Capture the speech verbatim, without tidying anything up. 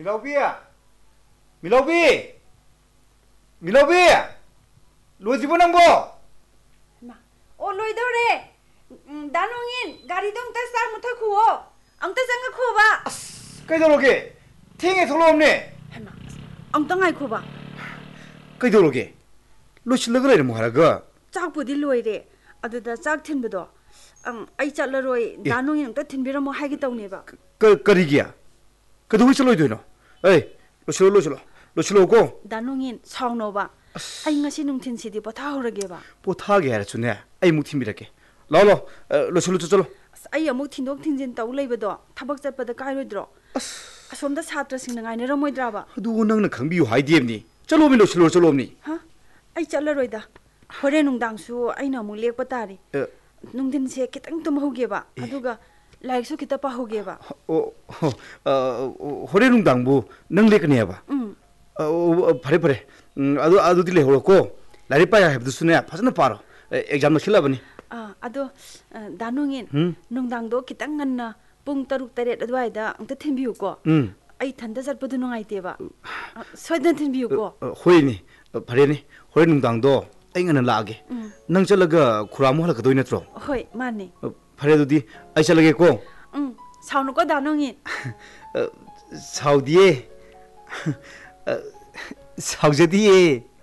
Milobi Milobi Milobi Lojibo nangbo Ma O loidore Danongin gari dong ta sar muthai khuo Ang ta janga khuo ba Kaidoroge Thenge tholomne Hema Ang ta ngai khuo ba Kaidoroge Lochilagre re moharaga Chak pudi loire aduda chak thinbado ang ai chatlaroi danongin ta thinbiramo haigi tawne ba Karigia Kadu chiloi doino Ei lochilo lochilo lochilo ko danongin songno ba ai ngasi nungthin sidi potha horage ba potha ge har chune ai muk thimbirake lo lo lochilo chalo ai amuk thindok thinjin taw leibado thabak chatpada kairoidro asomda chhatra singna ngaine ramoidra ba adu nangna khangbiu haidemni chalo mi lochilo chalo mi ha ai chatlaroida hore nungdangsu aina amuk lekpa tari nungdin se kitang tum hoge ba aduga like su kita pa hoge ba o hore nungdangbu nang lekne ba um phare phare adu adu dile horoko lari pa ya hebdu sune phasna paro exam khilabani ah ado danongin nungdang do kitang nganna pung taruk taret adwaida angta thimbiu ko ai thanda jarpadu nungaite ba soidan thimbiu ko hoini phare ni hore nungdang do ai ngana laage nang chalaga khuramu hala kadoi natro hoi mane phare dudi ai chalage ko um saunu ko danongin saudie saujadiye